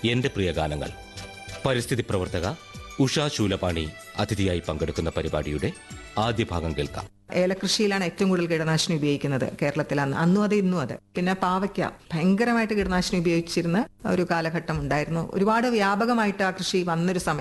എന്റെ പ്രിയ ഗാനങ്ങൾ. പരിസ്ഥിതി പ്രവർത്തക ഉഷ ശൂലപാണി അതിഥിയായി പങ്കെടുക്കുന്ന പരിപാടിയുടെ ആദ്യ ഭാഗം കേൾക്കാം. ഏലകൃഷിയിലാണ് ഏറ്റവും കൂടുതൽ കീടനാശിനി ഉപയോഗിക്കുന്നത് കേരളത്തിൽ. അന്നും അത് ഇന്നും അത്. പിന്നെ പാവയ്ക്ക ഭയങ്കരമായിട്ട് കീടനാശിനി ഉപയോഗിച്ചിരുന്ന ഒരു കാലഘട്ടം ഉണ്ടായിരുന്നു. ഒരുപാട് വ്യാപകമായിട്ട് ആ കൃഷി വന്നൊരു സമയം